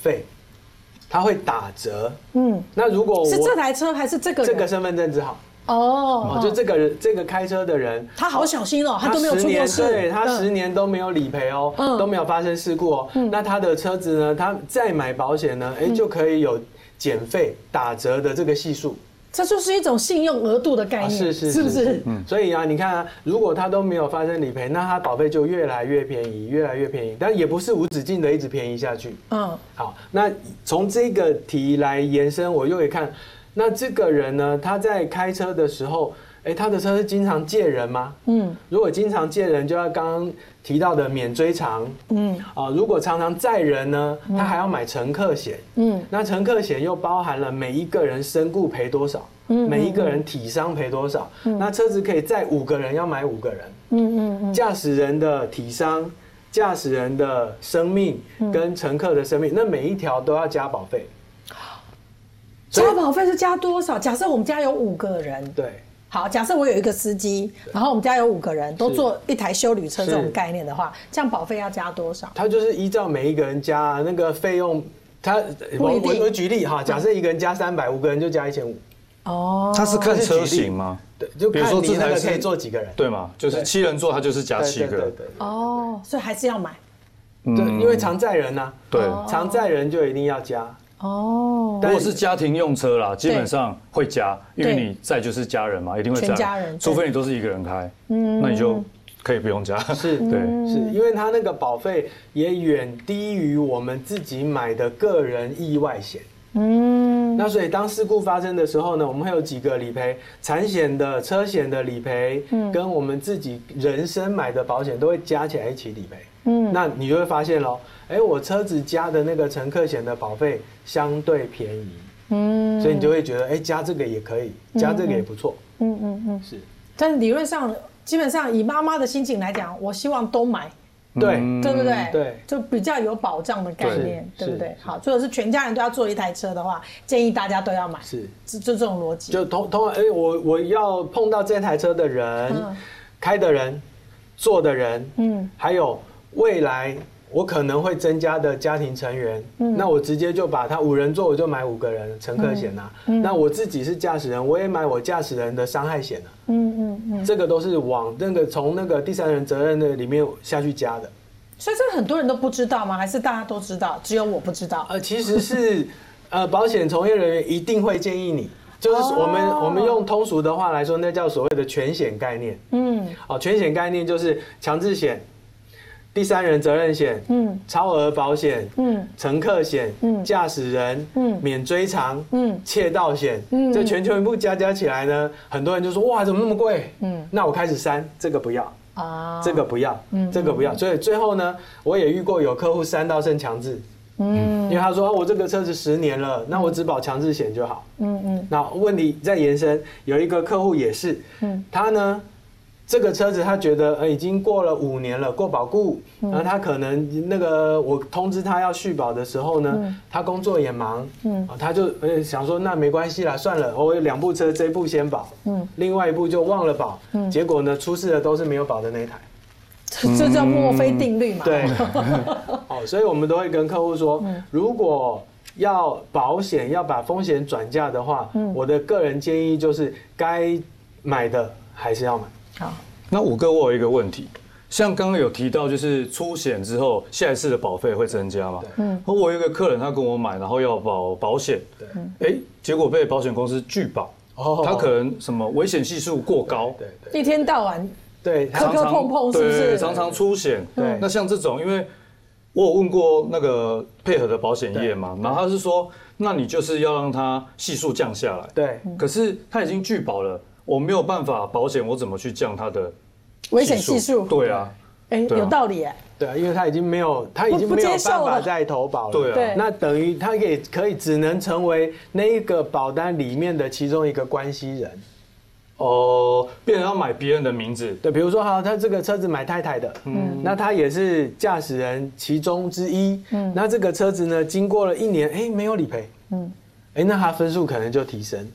费，它会打折。那如果是这台车还是这个身份证字号？ 哦， 就这个开车的人， 他好小心哦，他都没有出过事， 对，他10年都没有理赔哦，都没有发生事故哦。那他的车子呢，他再买保险呢，就可以有减费打折的这个系数。 这就是一种信用额度的概念，是不是？ 所以啊，你看啊，如果他都没有发生理赔，那他保费就越来越便宜，越来越便宜，但也不是无止境的一直便宜下去。好，那从这个题来延伸，我又可以看。那这个人呢，他在开车的时候，他的车是经常借人吗？如果经常借人，就要刚刚提到的免追偿。如果常常载人呢，他还要买乘客险。那乘客险又包含了每一个人身故赔多少，每一个人体伤赔多少。那车子可以载5个人，要买5个人。驾驶人的体伤、驾驶人的生命跟乘客的生命，那每一条都要加保费。 加保费是加多少？假设我们家有5个人， 对， 好，假设我有一个司机，然后我们家有5个人都坐一台休旅车这种概念的话，这样保费要加多少？ 它就是依照每一个人加那个费用，我举例哈，假设一个人加300，5个人就加1500。 哦， 它是看车型吗？ 对，就比如说你那个可以坐几个人， 对嘛？就是7人座，它就是加7个。 对。 哦，所以还是要买。 对，因为常载人呐， 对， 常载人就一定要加。 哦， 如果是家庭用车啦，基本上会加，因为你载就是家人嘛，一定会载， 全家人， 除非你都是一个人开，那你就可以不用加。 是， 对， 是因为它那个保费也远低于我们自己买的个人意外险。那所以当事故发生的时候呢，我们会有几个理赔，产险的、车险的理赔，跟我们自己人身买的保险都会加起来一起理赔。那你就会发现咯，我车子加的那个乘客险的保费相对便宜，所以你就会觉得，加这个也可以，加这个也不错。是。 但理论上，基本上以妈妈的心情来讲，我希望都买。 对， 对不对？ 对， 就比较有保障的概念，对不对？好，如果是全家人都要坐一台车的话，建议大家都要买，就这种逻辑。 就通常，我要碰到这台车的人，开的人，坐的人，还有未来我可能会增加的家庭成员，那我直接就把它5人座，我就买5个人乘客险啊。那我自己是驾驶人，我也买我驾驶人的伤害险啊。这个都是往那个从那个第三人责任的里面下去加的。 所以这很多人都不知道吗？还是大家都知道，只有我不知道？ 其实是保险从业人员一定会建议你。就是我们用通俗的话来说，那叫所谓的全险概念。全险概念就是强制险、第三人责任险、超额保险、乘客险、驾驶人、免追偿、窃盗险，这全部加起来呢，很多人就说哇，怎么那么贵？那我开始删，这个不要啊，这个不要，这个不要。所以最后呢，我也遇过有客户删到剩强制。因为他说我这个车子10年了，那我只保强制险就好。那问题再延伸，有一个客户也是，他呢这个车子他觉得已经过了5年了，过保固，然后他可能那个我通知他要续保的时候呢，他工作也忙，他就想说那没关系啦，算了，我有2部车，这一部先保，另外一部就忘了保，结果呢出事的都是没有保的那一台。 这叫墨菲定律嘛？ 对，所以我们都会跟客户说，如果要保险要把风险转嫁的话，我的个人建议就是该买的还是要买。 好， 那5哥我有一个问题，像刚刚有提到，就是出险之后下一次的保费会增加嘛？我有一个客人他跟我买，然后要保险，结果被保险公司拒保，他可能什么危险系数过高， 一天到晚。 对， 磕磕碰碰是不是？ 常常出险。 对， 那像这种，因为我有问过那个配合的保险业嘛，然后他是说，那你就是要让他系数降下来。 对， 可是他已经拒保了，我没有办法保险，我怎么去降他的危险系数？ 对啊， 有道理哎。 对啊，因为他已经没有办法再投保了。 对啊， 那等于他可以只能成为那一个保单里面的其中一个关系人。 变成要买别人的名字， 对，比如说好，他这个车子买太太的，那他也是驾驶人其中之一，那这个车子呢，经过了1年，没有理赔，那他分数可能就提升，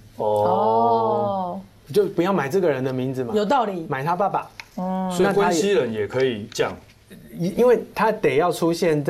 就不要买这个人的名字嘛， 有道理， 买他爸爸， 所以关系人也可以降， 因为他得要出现在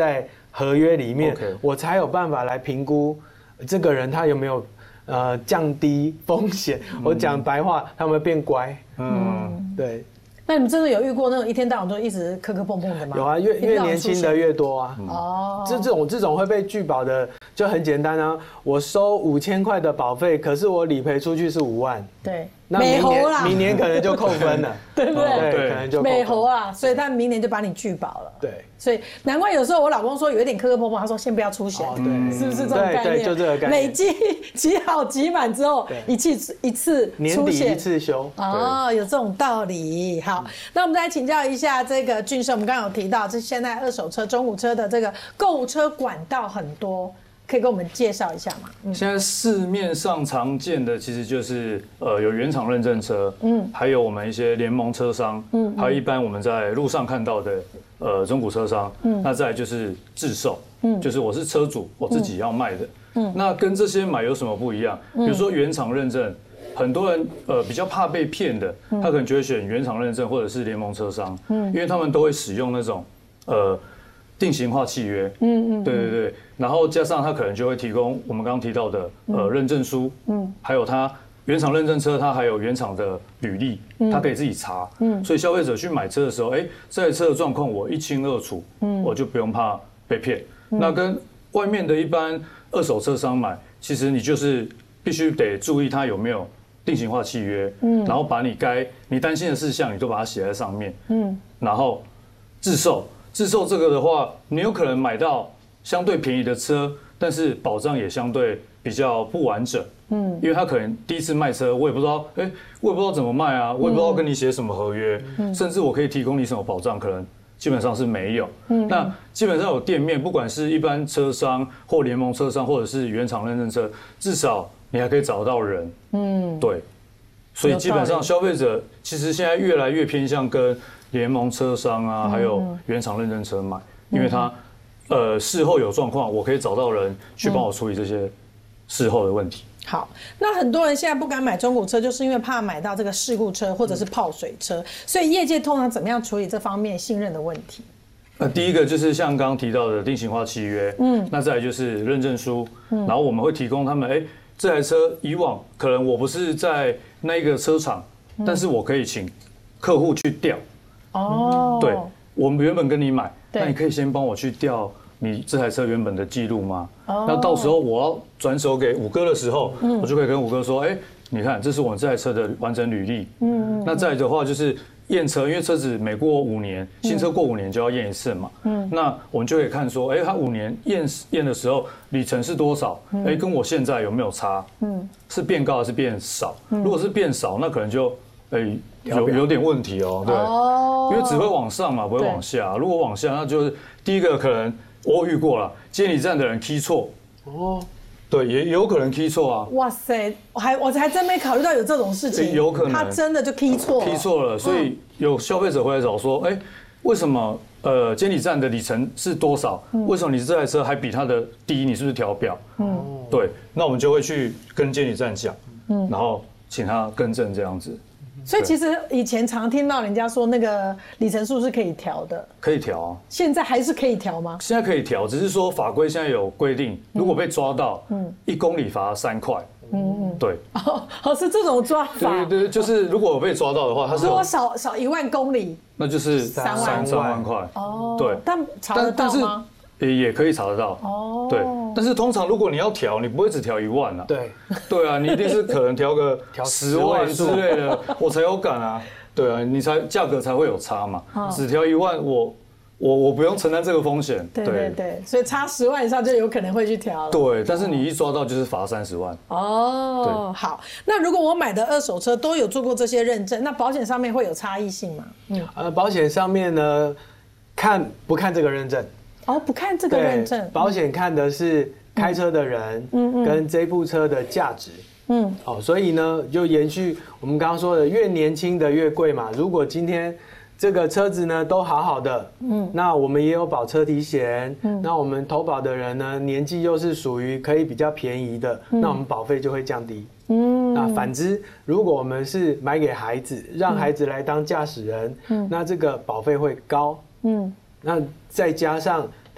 合约里面，我才有办法来评估这个人他有没有降低风险。我讲白话，他们变乖。对。 那你们真的有遇过那种一天到晚都一直磕磕碰碰的吗？ 有啊，越年轻的越多啊。哦，这种会被拒保的就很简单啊，我收5000块的保费，可是我理赔出去是5万。 对。 那明年可能就扣分了， 对不对？ 对，可能就美猴啊，所以他明年就把你拒保了。 对， 所以难怪有时候我老公说有一点磕磕碰碰，他说先不要出险，是不是这种概念？ 对，就这个概念。 累积积好积满之后，一次年底一次修。 哦，有这种道理。好，那我们再请教一下这个俊生，我们刚刚有提到，这现在二手车、中古车的这个购物车管道很多。可以跟我们介绍一下吗？ 现在市面上常见的其实就是有原厂认证车，还有我们一些联盟车商，还有一般我们在路上看到的中古车商，那再来就是自售，就是我是车主，我自己要卖的，那跟这些买有什么不一样？比如说原厂认证，很多人比较怕被骗的，他可能就会选原厂认证或者是联盟车商，因为他们都会使用那种定型化契约，对，然后加上他可能就会提供我们刚刚提到的认证书，还有他原厂认证车，它还有原厂的履历，他可以自己查，所以消费者去买车的时候，这台车的状况我一清二楚，我就不用怕被骗。那跟外面的一般二手车商买，其实你就是必须得注意它有没有定型化契约，然后把你担心的事项，你都把它写在上面，然后自售这个的话，你有可能买到相对便宜的车，但是保障也相对比较不完整。因为他可能第一次卖车，我也不知道，我也不知道怎么卖啊，我也不知道跟你写什么合约，甚至我可以提供你什么保障，可能基本上是没有。那基本上有店面，不管是一般车商或联盟车商，或者是原厂认证车，至少你还可以找到人。对。所以基本上消费者其实现在越来越偏向跟联盟车商啊，还有原厂认证车买，因为他事后有状况，我可以找到人去帮我处理这些事后的问题。 好，那很多人现在不敢买中古车，就是因为怕买到这个事故车或者是泡水车，所以业界通常怎么样处理这方面信任的问题？ 第一个就是像刚刚提到的定型化契约，那再来就是认证书，然后我们会提供他们，这台车以往可能我不是在那个车厂，但是我可以请客户去调。对，我们原本跟你买，那你可以先帮我去调你这台车原本的记录吗？那到时候我要转手给五哥的时候，我就可以跟五哥说，你看这是我这台车的完整履历。那再来的话就是验车，因为车子每过5年，新车过5年就要验一次嘛。那我们就可以看说，它5年验的时候里程是多少？跟我现在有没有差？是变高还是变少？如果是变少，那可能就有点问题哦。对，因为只会往上嘛，不会往下。如果往下，那就是第一个可能我遇过了，监理站的人 key 错。对，也有可能 key 错啊！哇塞，我还真没考虑到有这种事情， 有可能他真的就 key 错了，所以有消费者会来找说，为什么监理站的里程是多少？为什么你这台车还比它的低？你是不是调表？对，那我们就会去跟监理站讲，然后请他更正这样子。 所以其实以前常听到人家说那个里程数是可以调的， 可以调啊。 现在还是可以调吗？ 现在可以调，只是说法规现在有规定，如果被抓到，1公里罚3块。对。 是这种抓法。 对，就是如果我被抓到的话，它是如果少1万公里， 那就是3万块。对。 但查得到吗？ 也可以查得到。对。但是通常如果你要调，你不会只调1万啊。对啊，你一定是可能调个10万之类的，我才有感啊。对啊，你才价格才会有差嘛。只调1万，我不用承担这个风险。 对，所以差10万以上就有可能会去调了。 对，但是你一抓到就是罚30万。 好，那如果我买的二手车都有做过这些认证，那保险上面会有差异性吗？ 保险上面呢，不看这个认证。 不看这个认证， 保险看的是开车的人，跟这部车的价值，所以呢，就延续我们刚刚说的，越年轻的越贵嘛。如果今天这个车子呢都好好的，那我们也有保车体险，那我们投保的人呢年纪又是属于可以比较便宜的，那我们保费就会降低。那反之，如果我们是买给孩子，让孩子来当驾驶人，那这个保费会高。那再加上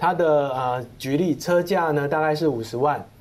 它的举例车价呢大概是50万，